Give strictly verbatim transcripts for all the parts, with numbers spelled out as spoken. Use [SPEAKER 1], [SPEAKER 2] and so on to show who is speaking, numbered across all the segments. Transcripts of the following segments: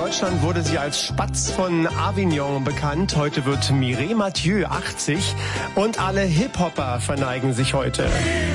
[SPEAKER 1] Deutschland wurde sie als Spatz von Avignon bekannt. Heute wird Mireille Mathieu achtzig und alle Hip-Hopper verneigen sich heute.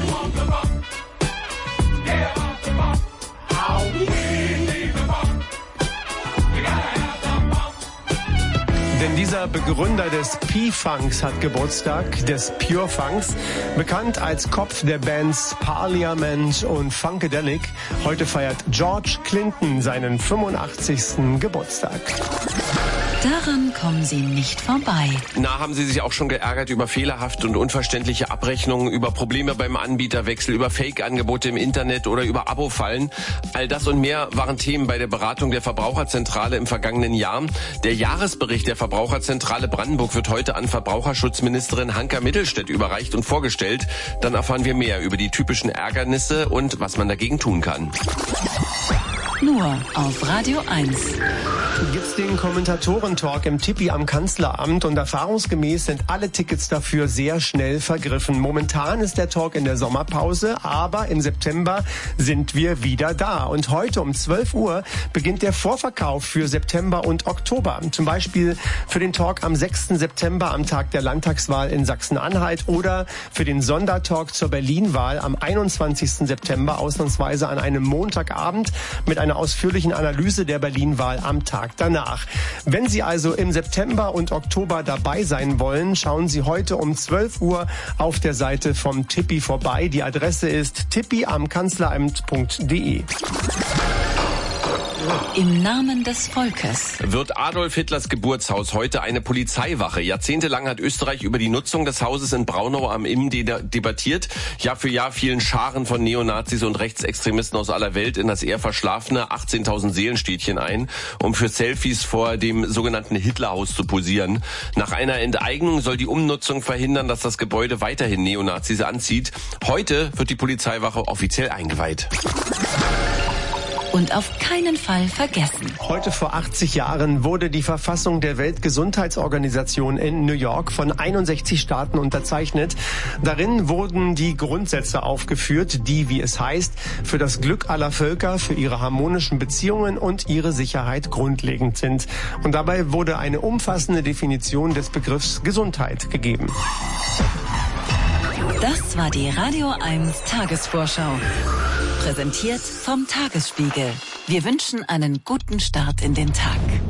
[SPEAKER 1] Denn dieser Begründer des P-Funks hat Geburtstag, des Pure Funks, bekannt als Kopf der Bands Parliament und Funkadelic. Heute feiert George Clinton seinen fünfundachtzigsten Geburtstag.
[SPEAKER 2] Daran kommen Sie nicht vorbei.
[SPEAKER 3] Na, haben Sie sich auch schon geärgert über fehlerhafte und unverständliche Abrechnungen, über Probleme beim Anbieterwechsel, über Fake-Angebote im Internet oder über Abo-Fallen? All das und mehr waren Themen bei der Beratung der Verbraucherzentrale im vergangenen Jahr. Der Jahresbericht der Verbraucherzentrale Brandenburg wird heute an Verbraucherschutzministerin Hanka Mittelstädt überreicht und vorgestellt. Dann erfahren wir mehr über die typischen Ärgernisse und was man dagegen tun kann.
[SPEAKER 2] Nur auf Radio eins.
[SPEAKER 1] Gibt's den Kommentatoren-Talk im Tippi am Kanzleramt und erfahrungsgemäß sind alle Tickets dafür sehr schnell vergriffen. Momentan ist der Talk in der Sommerpause, aber im September sind wir wieder da. Und heute um zwölf Uhr beginnt der Vorverkauf für September und Oktober. Zum Beispiel für den Talk am sechsten September am Tag der Landtagswahl in Sachsen-Anhalt oder für den Sondertalk zur Berlin-Wahl am einundzwanzigsten September, ausnahmsweise an einem Montagabend mit einer ausführlichen Analyse der Berlin-Wahl am Tag danach. Wenn Sie also im September und Oktober dabei sein wollen, schauen Sie heute um zwölf Uhr auf der Seite vom Tippi vorbei. Die Adresse ist tippi am kanzleramt punkt de.
[SPEAKER 2] Im Namen des Volkes
[SPEAKER 3] wird Adolf Hitlers Geburtshaus heute eine Polizeiwache. Jahrzehntelang hat Österreich über die Nutzung des Hauses in Braunau am Inn debattiert. Jahr für Jahr fielen Scharen von Neonazis und Rechtsextremisten aus aller Welt in das eher verschlafene achtzehntausend Seelenstädtchen ein, um für Selfies vor dem sogenannten Hitlerhaus zu posieren. Nach einer Enteignung soll die Umnutzung verhindern, dass das Gebäude weiterhin Neonazis anzieht. Heute wird die Polizeiwache offiziell eingeweiht.
[SPEAKER 2] Und auf keinen Fall vergessen.
[SPEAKER 1] Heute vor achtzig Jahren wurde die Verfassung der Weltgesundheitsorganisation in New York von einundsechzig Staaten unterzeichnet. Darin wurden die Grundsätze aufgeführt, die, wie es heißt, für das Glück aller Völker, für ihre harmonischen Beziehungen und ihre Sicherheit grundlegend sind. Und dabei wurde eine umfassende Definition des Begriffs Gesundheit gegeben.
[SPEAKER 2] Das war die Radio eins Tagesvorschau. Präsentiert vom Tagesspiegel. Wir wünschen einen guten Start in den Tag.